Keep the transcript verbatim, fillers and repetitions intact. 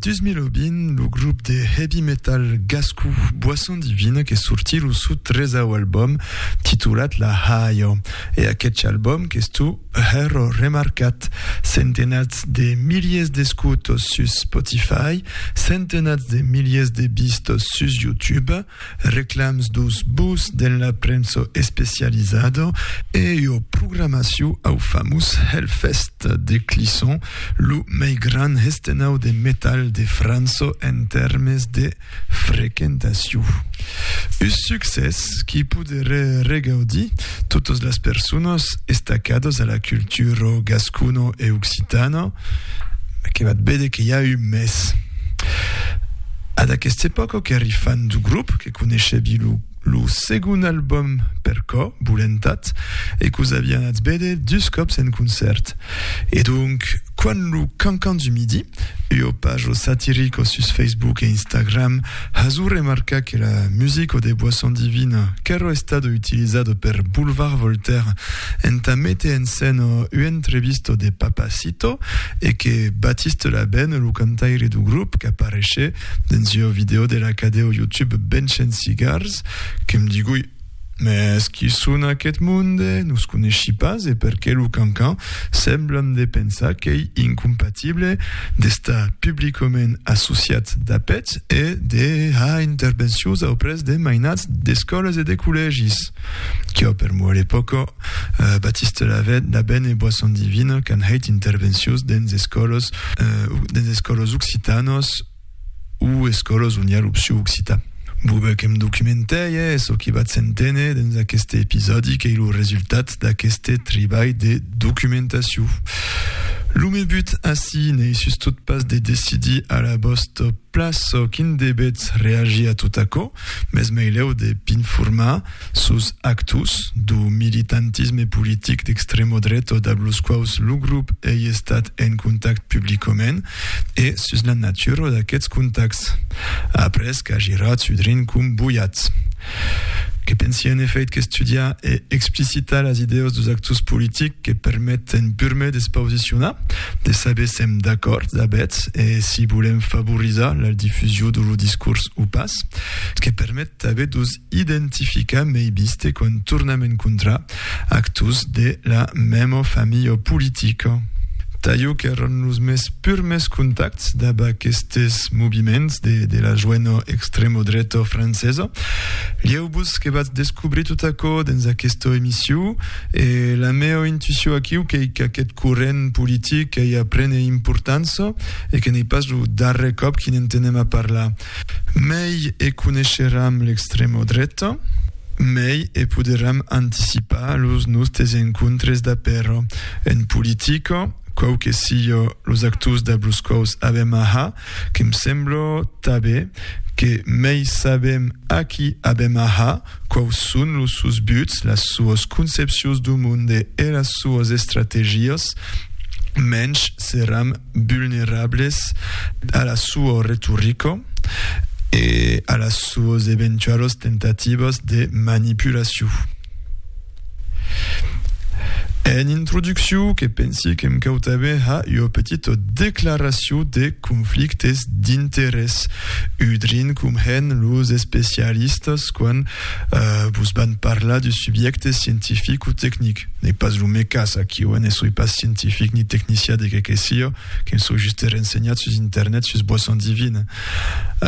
deux mille vingt, le groupe de heavy metal gascou Boisson Divine qui est sorti le sous treizième album titulat La Haio. Et aquest album qui est tout hero remarcat, centenats de milliers d'escutos sur Spotify, centenats de milliers de vistos sur YouTube, reclams dos bus de la prensa especializado e o programació au famós Hellfest de Clisson, lo mai gran estenau de metal de França en termes de frequentació. Un succés qui podrà regaudir totes les persones estacades a la cultura gascuno e occitana, que va veure que hi ha un mes. Ad aquesta època que arrifan du grup, que coneixevi lo le second album perco, Bulentat, et que vous aviez anat veure dus cops en concert. Et donc, quan le cancan du midi, et au page satirique sur Facebook et Instagram, hazu remarca que la musique de Boisson Divine qu'ero estado utilizado per Boulevard Voltaire enta mete en scène une entrevista de Papacito et que Baptiste Labenne, le cantaire du groupe, qui apparaissait dans une vidéo de la cadeo YouTube Bench and Cigars, que me dit oui, mais est-ce qu'ils sont à aquest monde? Nous ne connaissons pas et perché le cancan semblent de penser qu'il est incompatible d'estar publiquement associat d'apet et de ha intervencions auprès de mainats d'escoles et de col·legis. Que per moi à l'époque, euh, Baptiste Labenne et Boisson Divine can heit intervencions dans les escoles, euh, dans les escoles occitanos ou escoles on y a l'opció occità. Bube que em documentei e so qui va s'entene dans aquest episodi que est le resultat d'aquest treball de documentació. Le meu but ací n'est sustot pas de decidir a la vostra plaça quin debets reagir a tot açò, mes meileu de pinformar sus actus du militantisme politic d'extremo dreta amb los quals el grup ei estat en contacte publicament e sus la natura d'aquests contactes, après qu'agirat sudrin cum buiats. Que pensi en effet que estudiar et explicitar les idees dos actus politiques que permeten purement d'exposicionar, de saber si som d'acord d'abets et si volem favoriser la diffusió de lo discurs ou pas, que permet també d'identificar mai viste quan tornem en contra actus de la meva família política. Tallo que eren els més purmes contacts d'ab aquests moviments de, de la joena extremo-dreta francesa. Lleu-vos que vaig descobrir tot això dins aquesta emissió e la meva intuïció aquí que, que aquest corrent polític que ja pren importància e que n'hi pas el darrer cop que n'entenem a parlar. Mai e coneixeram l'extremo-dreta, mai e podrem anticipar els nostres encontres d'apero. En política, quau que sia los actus de los quals avem aha, que em sembla també que mai sabem a qui avem aha, quau són los seus buts, les sues concepcions du món e les sues estratègies, menys seram vulnerables a la sua retòrica e a les sues eventuals tentatives de manipulació. En introducció, que pensi que em cautava a una petita declaració de conflictes d'interès. Udrin com hen los especialistes quan uh, vos van parlar du subjecte científic o tècnic. N'est pas le meu cas, aquí jo ne soy pas científic ni tecnicien de que que sia, que em soy juste rensenyat sur internet, sur Boisson Divine.